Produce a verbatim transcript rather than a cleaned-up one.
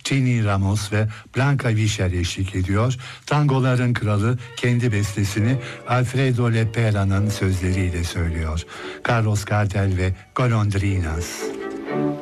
Tini Ramos ve Blanca Vischer eşlik ediyor. Tangoların kralı kendi bestesini Alfredo Leppera'nın sözleriyle söylüyor. Carlos Gardel ve Golondrinas.